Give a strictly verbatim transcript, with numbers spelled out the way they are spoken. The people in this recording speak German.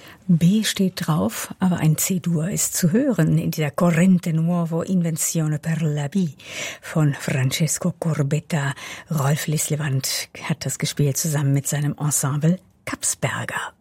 B steht drauf, aber ein C-Dur ist zu hören in dieser Corrente Nuovo Invenzione per la B von Francesco Corbetta. Rolf Lislewand hat das gespielt zusammen mit seinem Ensemble Kapsberger.